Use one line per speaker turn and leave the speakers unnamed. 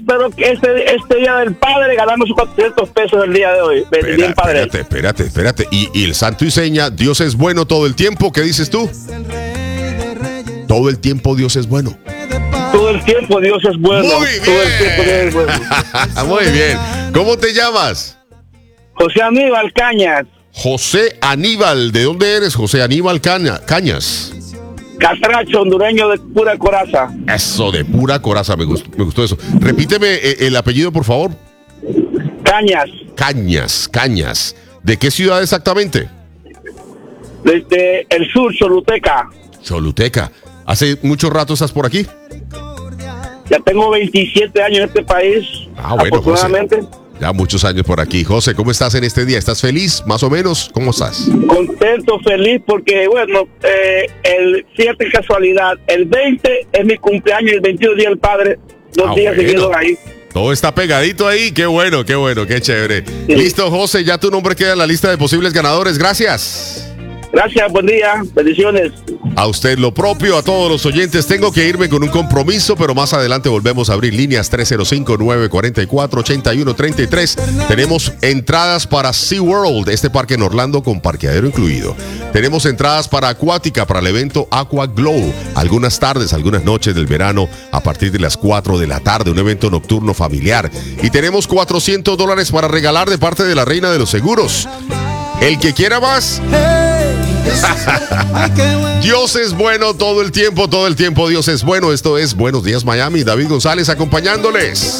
pero que este día del padre ganamos 400 pesos el día de hoy. Bien, padre.
Espérate. Y el santo y seña, Dios es bueno todo el tiempo. ¿Qué dices tú? Todo el tiempo Dios es bueno.
Todo el tiempo Dios es bueno.
Muy bien.
Todo el tiempo Dios es bueno.
Muy bien. ¿Cómo te llamas?
José Aníbal Cañas.
José Aníbal. ¿De dónde eres, José Aníbal Cañas?
Catracho, hondureño de pura coraza.
Eso, de pura coraza, me gustó eso. Repíteme el apellido, por favor. Cañas. ¿De qué ciudad exactamente?
Desde el sur,
Choluteca. ¿Hace mucho rato estás por aquí?
Ya tengo 27 años en este país.
Bueno,
afortunadamente.
José. Ya muchos años por aquí. José, ¿cómo estás en este día? ¿Estás feliz, más o menos? ¿Cómo estás?
Contento, feliz, porque, bueno, fíjate casualidad, el 20 es mi cumpleaños, el 22 día del padre, 2 días seguidos ahí.
Todo está pegadito ahí. Qué bueno, qué chévere. Sí. Listo, José, ya tu nombre queda en la lista de posibles ganadores. Gracias.
Gracias, buen día, bendiciones.
A usted lo propio, a todos los oyentes. Tengo que irme con un compromiso, pero más adelante volvemos a abrir líneas 305-944-8133. Tenemos entradas para SeaWorld, este parque en Orlando con parqueadero incluido. Tenemos entradas para Acuática, para el evento Aqua Glow, algunas tardes, algunas noches del verano a partir de las 4 de la tarde, un evento nocturno familiar. Y tenemos $400 para regalar de parte de la Reina de los Seguros. El que quiera más. Dios es bueno todo el tiempo Dios es bueno. Esto es Buenos Días Miami, David González acompañándoles.